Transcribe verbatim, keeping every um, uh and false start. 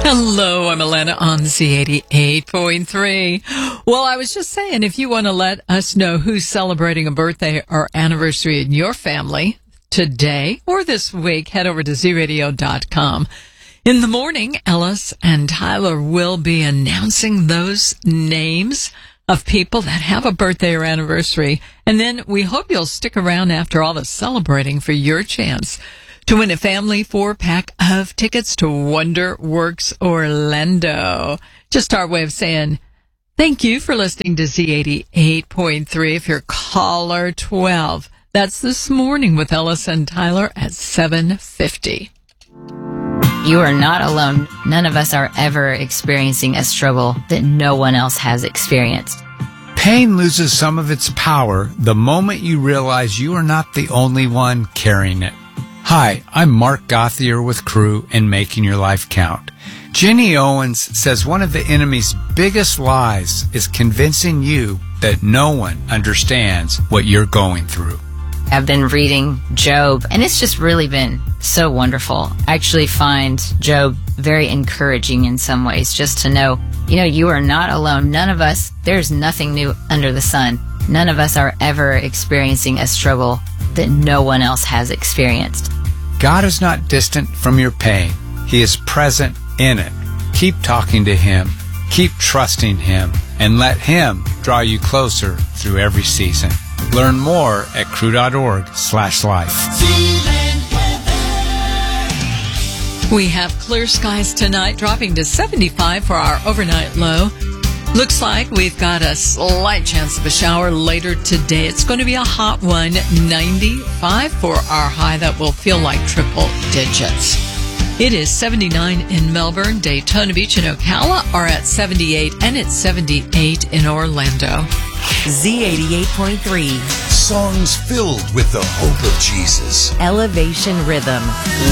Hello, I'm Alana on Z eighty-eight point three. Well, I was just saying, if you want to let us know who's celebrating a birthday or anniversary in your family today or this week, head over to Z radio dot com. In the morning, Ellis and Tyler will be announcing those names of people that have a birthday or anniversary. And then we hope you'll stick around after all the celebrating for your chance to win a family four-pack of tickets to WonderWorks Orlando. Just our way of saying thank you for listening to Z eighty-eight point three. If you're caller twelve, that's this morning with Ellis and Tyler at seven fifty. You are not alone. None of us are ever experiencing a struggle that no one else has experienced. Pain loses some of its power the moment you realize you are not the only one carrying it. Hi, I'm Mark Gauthier with Crew and Making Your Life Count. Jenny Owens says one of the enemy's biggest lies is convincing you that no one understands what you're going through. I've been reading Job, and it's just really been so wonderful. I actually find Job very encouraging in some ways, just to know, you know, you are not alone. None of us, there's nothing new under the sun. None of us are ever experiencing a struggle that no one else has experienced. God is not distant from your pain. He is present in it. Keep talking to Him, keep trusting Him, and let Him draw you closer through every season. Learn more at crew.org slash life. We have clear skies tonight, dropping to seventy-five for our overnight low. Looks like we've got a slight chance of a shower later today. It's going to be a hot one, ninety-five for our high. That will feel like triple digits. It is seventy-nine in Melbourne. Daytona Beach and Ocala are at seventy-eight, and it's seventy-eight in Orlando. Z eighty-eight point three. Songs filled with the hope of Jesus. Elevation Rhythm.